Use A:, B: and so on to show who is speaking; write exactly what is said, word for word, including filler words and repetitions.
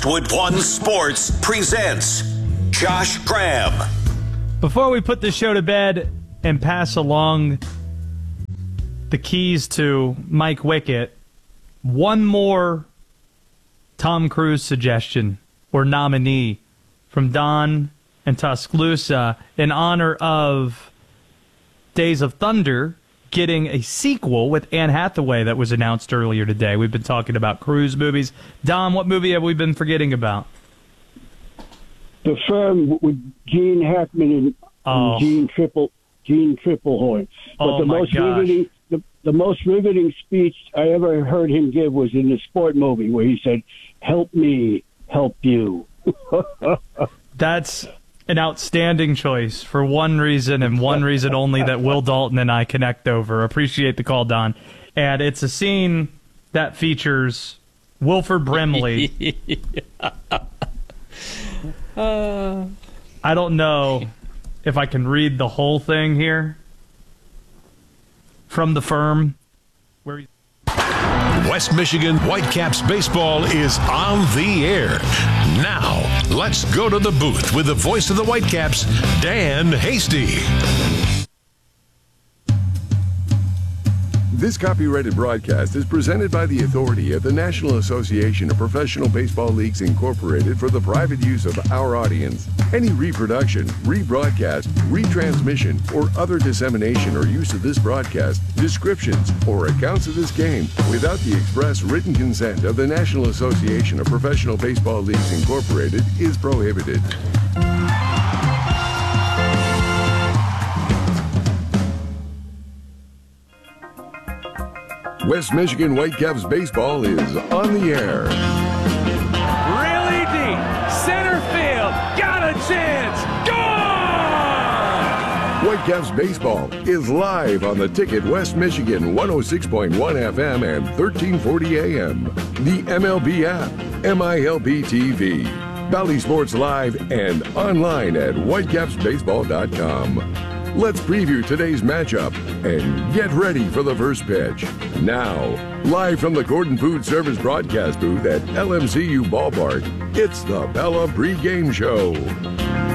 A: Westwood One Sports presents Josh Graham.
B: Before we put the show to bed and pass along the keys to Mike Wickett, one more Tom Cruise suggestion or nominee from Don in Tuscaloosa in honor of Days of Thunder getting a sequel with Anne Hathaway that was announced earlier today. We've been talking about Cruise movies. Don, what movie have we been forgetting about?
C: The Firm with Gene Hackman and,
B: Oh.
C: and Gene Triple Gene Triplehoy. But
B: Oh,
C: the
B: my
C: most
B: gosh.
C: riveting the, the most riveting speech I ever heard him give was in the sport movie where he said, "Help me, help you."
B: That's an outstanding choice for one reason and one reason only that Will Dalton and I connect over. Appreciate the call, Don. And it's a scene that features Wilford Brimley. uh, I don't know if I can read the whole thing here from The Firm. Where he-
D: West Michigan Whitecaps baseball is on the air. Now, let's go to the booth with the voice of the Whitecaps, Dan Hasty.
E: This copyrighted broadcast is presented by the authority of the National Association of Professional Baseball Leagues Incorporated for the private use of our audience. Any reproduction, rebroadcast, retransmission, or other dissemination or use of this broadcast, descriptions, or accounts of this game without the express written consent of the National Association of Professional Baseball Leagues Incorporated is prohibited. West Michigan Whitecaps baseball is on the air.
F: Really deep, center field, got a chance, gone!
E: Whitecaps baseball is live on the Ticket West Michigan one oh six point one F M and thirteen forty A M. The M L B app, M I L B T V, Valley Sports Live, and online at whitecaps baseball dot com. Let's preview today's matchup and get ready for the first pitch. Now, live from the Gordon Food Service broadcast booth at L M C U Ballpark, it's the Bella Pregame Show.